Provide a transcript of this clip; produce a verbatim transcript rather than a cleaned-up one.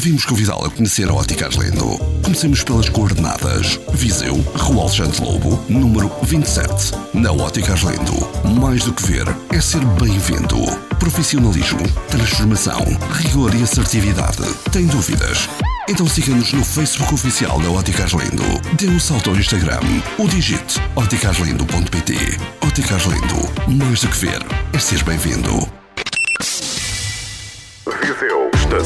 vimos convidá-la a conhecer a Ótica Arlindo. Comecemos pelas coordenadas. Viseu, Rua Alexandre Lobo, número vinte e sete. Na Ótica Arlindo, mais do que ver, é ser bem-vindo. Profissionalismo, transformação, rigor e assertividade. Tem dúvidas? Então siga-nos no Facebook oficial da Ótica Arlindo. Dê um salto ao Instagram ou digite ótica arlindo ponto pt. Ótica Arlindo, mais do que ver, é ser bem-vindo.